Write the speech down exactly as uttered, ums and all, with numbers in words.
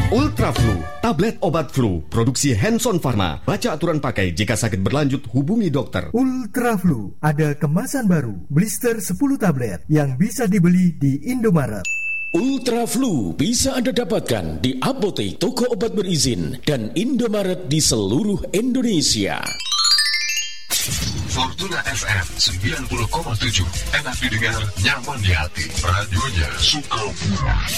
Ultra Flu, tablet obat flu, produksi Hanson Pharma. Baca aturan pakai, jika sakit berlanjut hubungi dokter. Ultra Flu, ada kemasan baru, blister sepuluh tablet yang bisa dibeli di Indomaret. Ultra Flu bisa Anda dapatkan di apotek, toko obat berizin, dan Indomaret di seluruh Indonesia. Fortuna F M sembilan puluh koma tujuh, enak didengar, nyaman di hati. Radionya suka.